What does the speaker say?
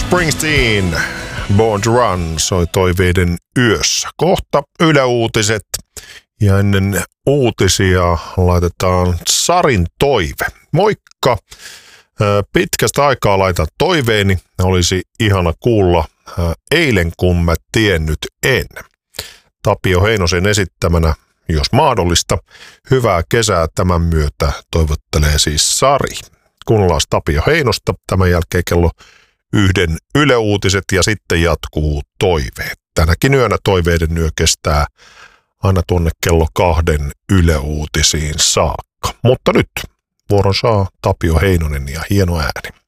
Springsteen, Born to Run soi toiveiden yössä. Kohta Yle Uutiset ja ennen uutisia laitetaan Sarin toive. Moikka! Pitkästä aikaa laitan toiveeni. Olisi ihana kuulla eilen kun mä tiennyt en. Tapio Heinosen esittämänä, jos mahdollista. Hyvää kesää tämän myötä toivottelee siis Sari. Kuunnellaan Tapio Heinosta. Tämän jälkeen kello 1 Yle Uutiset ja sitten jatkuu toiveet. Tänäkin yönä toiveiden yö kestää aina tuonne kello 2 Yle Uutisiin saakka. Mutta nyt vuoron saa Tapio Heinonen ja hieno ääni.